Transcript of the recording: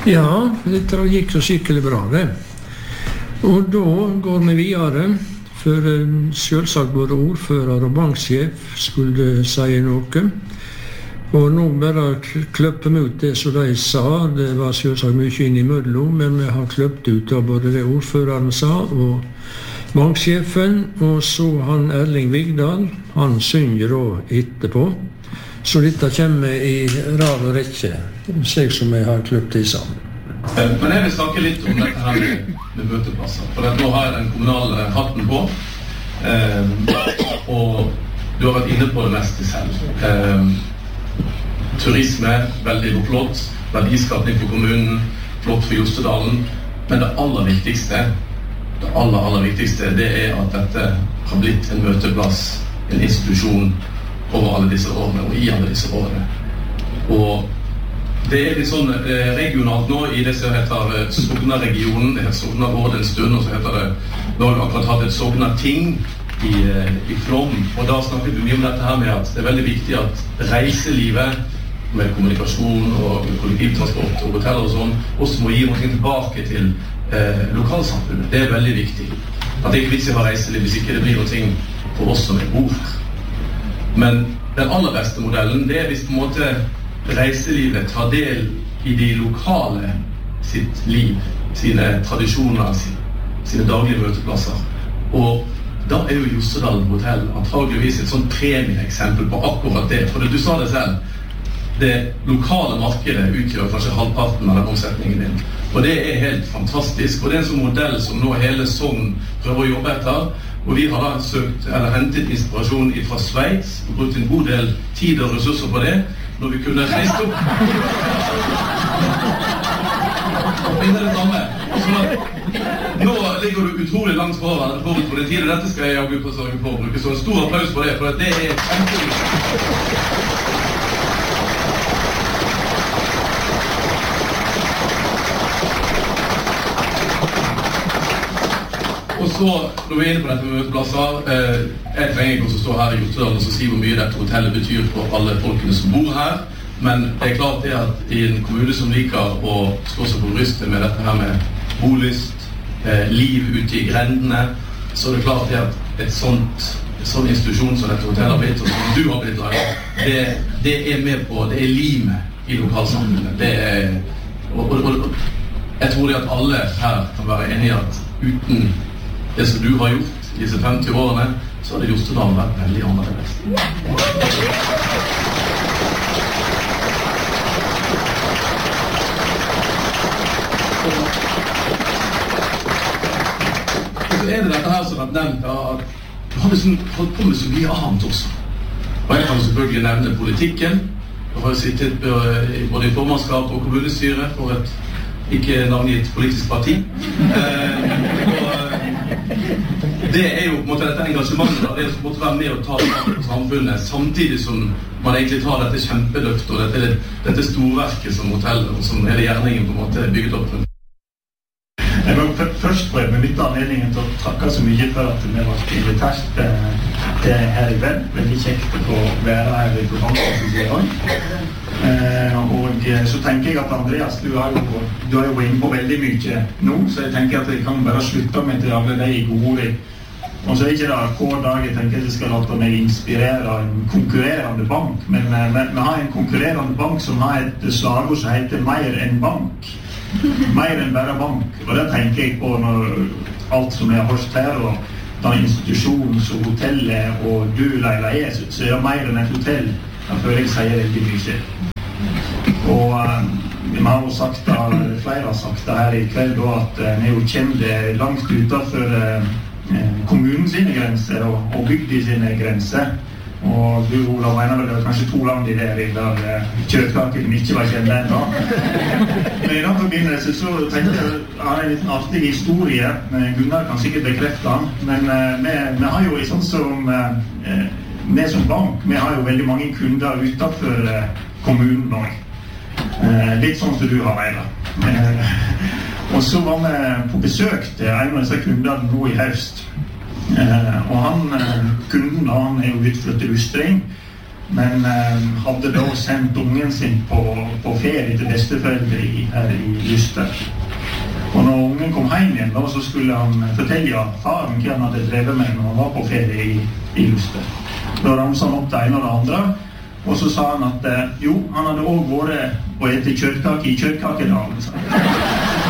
Ja, det gikk så skikkelig bra det. Og da går vi videre, for selvsagt både ordfører og banksjef skulle si noe. Og nå bare kløpper vi ut det som de sa. Det var selvsagt mye innimellom, men vi har kløpt ut av både det ordføreren sa og banksjefen, og så han Erling Vigdal, han synger da etterpå. Så dette kommer i rad og rekke, slik som jeg har kløpt det sammen. Men jeg vil snakke litt om dette her med møteplasser, for nå har jeg den kommunale hatten på, og du har vært inne på det meste selv. Turisme, veldig flott, verdiskapning for kommunen, flott for Jostedalen, men det aller viktigste, det er at dette har blitt en møteplass, en institusjon over alle disse årene, og i alle disse årene. Og det er litt sånn regionalt nå i det som heter Sogna-regionen, det heter Sogna-råd en stund, og så heter det, nå har vi akkurat hatt et Sogna-ting i Flåm, og da snakker vi mye om dette her med at det er veldig viktig at reiselivet, med kommunikasjon og kollektivtransport og hoteller og sånn, også må gi noe tilbake til lokalsamfunnet. Det er veldig viktig. At det ikke er vits i å ha reiseliv hvis ikke det blir noe for oss som bor her. Men den aller beste modellen, det er hvis på en måte reiselivet tar del i de lokale sitt liv, sine tradisjoner, sine daglige møteplasser. Og da er jo Jostedalen Hotell antageligvis et sånn premieeksempel på akkurat det. For du sa det selv, det lokale markedet utgjør kanskje halvparten av den omsetningen din. Og det er helt fantastisk, og det er en sånn modell som nå hele Sogn prøver å jobbe etter. Og vi har da hentet inspirasjon fra Sveits, og brukt en god del tid og ressurser på det, når vi kunne reist opp. Og finne det samme. Nå ligger du utrolig langt forut på den tiden. Dette skal jeg jagge på sørge for å bruke. Så en stor applaus for det, for det er kjempeviktig. Og så, når vi er inne på dette med møteplasser, jeg trenger ikke også stå her i Jostedalen og si hvor mye dette hotellet betyr for alle folkene som bor her, men det er klart det at i en kommune som liker å stå seg på brystet med dette her med bolyst, liv ute i grendene, så er det klart det at et sånn institusjon som dette hotellet har blitt, og som du har blitt laget, det er med på, det er limet i lokalsamfunnet. Det er, og jeg tror det at alle her kan være enige at uten det som du har gjort i disse 50 årene, så hadde Jostedalen vært veldig annerledes. Og så er det dette her som har nevnt at du har holdt på med så mye annet også. Og jeg kan selvfølgelig nevne politikken. Jeg har sittet både i formannskap og kommunestyre for et ikke navngitt politisk parti. Det er jo på en måte dette engasjementet, det er å på en måte være med og ta på samfunnet, samtidig som man egentlig tar dette kjempeløft og dette storverket som hotellet, og som hele gjerningen på en måte er bygget opp. Jeg må først prøve med litt anledningen til å takke så mye for at vi var invitert her i kveld. Veldig kjekt å være her i programmet i dag. Og så tenker jeg at Andreas, du har jo vært inne på veldig mye nå, så jeg tenker at jeg kan bare slutte med til alle de gode ord. Og så er ikke det hver dag jeg tenker at jeg skal låte meg inspirere en konkurrerende bank, men vi har en konkurrerende bank som har et slagord som heter mer enn bank. Mer enn bare bank. Og det tenker jeg på når alt som jeg har hørt her, og den institusjonen som hotellet og du, Leila, så er det mer enn et hotell. Da føler jeg sier veldig mye. Og vi har jo sagt det, flere har sagt det her i kveld, at vi jo kommer langt utenfor kommunen sine grenser og bygde sine grenser. Og du, Olav, mener vel det var kanskje 2 land i der kjøtkaken ikke var kjent enda. Men i den forbindelse så tenkte jeg har en liten artig historie. Gunnar kan sikkert bekrefte den, men vi har jo sånn som vi som bank, vi har jo veldig mange kunder utenfor kommunen nå. Litt sånn som du har, Leila. Og så var vi på besøk til en av disse kundene nå i høst. Og kunden, han er jo utflyttet til Ustring, men hadde da sendt ungen sin på ferie til besteforeldre her i Luster. Og når ungen kom hjem igjen, da, så skulle han fortelle faren hva han hadde drevet med når han var på ferie i Luster. Da ramset han opp det ene og det andre, og så sa han at jo, han hadde også vært og etter kjøttkake i Kjøttkakedalen.